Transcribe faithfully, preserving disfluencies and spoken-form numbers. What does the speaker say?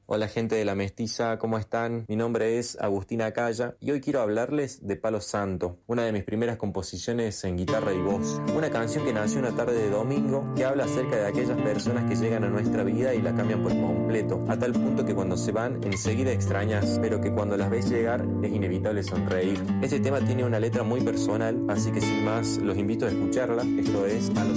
Hola gente de La Mestiza, ¿cómo están? Mi nombre es Agustina Calla y hoy quiero hablarles de Palo Santo, una de mis primeras composiciones en guitarra y voz. Una canción que nació una tarde de domingo que habla acerca de aquellas personas que llegan a nuestra vida y la cambian por completo, a tal punto que cuando se van enseguida extrañas, pero que cuando las ves llegar es inevitable sonreír. Este tema tiene una letra muy personal, así que sin más los invito a escucharla. Esto es Palo Santo.